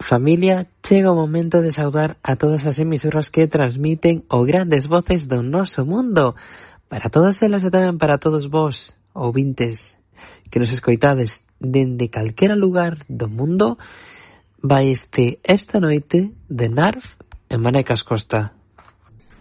Familia, chega o momento de saudar a todas as emisoras que transmiten o grandes voces do noso mundo. Para todas elas e tamén para todos vós, ouvintes, que nos escoitades dende calquera lugar do mundo, vai esta noite de Narf en Manecas Costa.